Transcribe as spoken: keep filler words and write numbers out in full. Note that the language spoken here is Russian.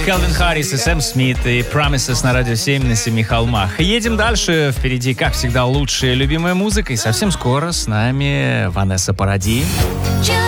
Кэлвин Харрис и Сэм Смит и Promises на Радио семь на Семи холмах. Едем дальше. Впереди, как всегда, лучшая любимая музыка. И совсем скоро с нами Ванесса Паради.